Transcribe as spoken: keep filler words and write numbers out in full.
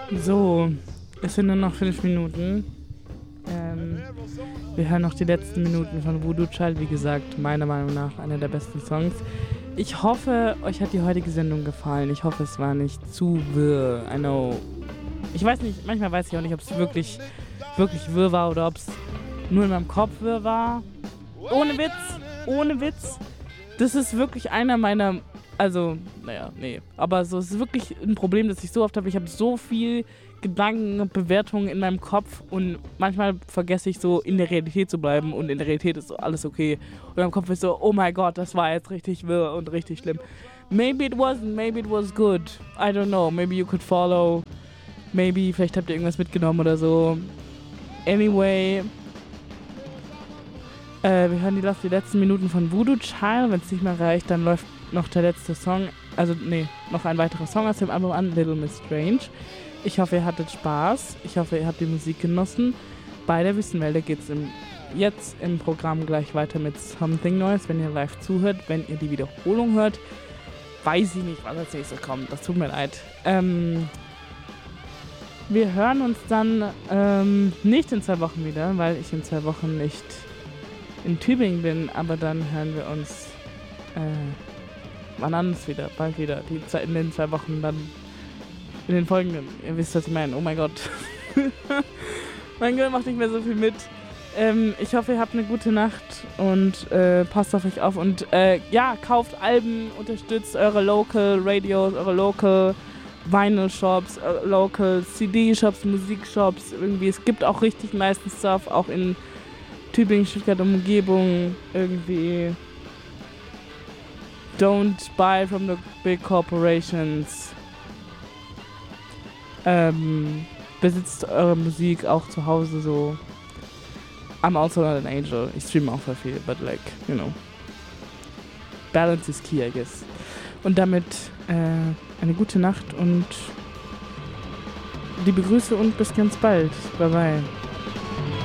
So, es sind nur noch fünf Minuten. Ähm, wir hören noch die letzten Minuten von Voodoo Child. Wie gesagt, meiner Meinung nach einer der besten Songs. Ich hoffe, euch hat die heutige Sendung gefallen. Ich hoffe, es war nicht zu wirr. I know. Ich weiß nicht, manchmal weiß ich auch nicht, ob es wirklich, wirklich wirr war oder ob es nur in meinem Kopf wirr war. Ohne Witz, ohne Witz. Das ist wirklich einer meiner... Also, naja, nee. Aber so, es ist wirklich ein Problem, das ich so oft habe. Ich habe so viel Gedanken und Bewertungen in meinem Kopf und manchmal vergesse ich so, in der Realität zu bleiben und in der Realität ist so alles okay. Und im Kopf ist so, oh mein Gott, das war jetzt richtig wirr und richtig schlimm. Maybe it wasn't, maybe it was good. I don't know. Maybe you could follow. Maybe, vielleicht habt ihr irgendwas mitgenommen oder so. Anyway... Äh, wir hören die, die letzten Minuten von Voodoo Child. Wenn es nicht mehr reicht, dann läuft noch der letzte Song, also nee, noch ein weiterer Song aus dem Album an, Little Miss Strange. Ich hoffe, ihr hattet Spaß. Ich hoffe, ihr habt die Musik genossen. Bei der Wüstenwelle geht es jetzt im Programm gleich weiter mit Something Noise, wenn ihr live zuhört. Wenn ihr die Wiederholung hört, weiß ich nicht, was als nächstes kommt. Das tut mir leid. Ähm, wir hören uns dann ähm, nicht in zwei Wochen wieder, weil ich in zwei Wochen nicht in Tübingen bin, aber dann hören wir uns äh, wann anders wieder, bald wieder, die zwei, in den zwei Wochen dann, in den folgenden, ihr wisst, was ich meine, oh mein Gott. Mein Gehirn macht nicht mehr so viel mit. Ähm, ich hoffe, ihr habt eine gute Nacht und äh, passt auf euch auf und äh, ja, kauft Alben, unterstützt eure Local Radios, eure Local Vinyl Shops, eure Local C D Shops, Musikshops, irgendwie, es gibt auch richtig nice Stuff, auch in Tübingen, Stuttgart, Umgebung, irgendwie. Don't buy from the big corporations. Ähm, besitzt eure Musik auch zu Hause so. I'm also not an angel. Ich streame auch voll viel, but like, you know. Balance is key, I guess. Und damit äh, eine gute Nacht und liebe Grüße und bis ganz bald. Bye bye.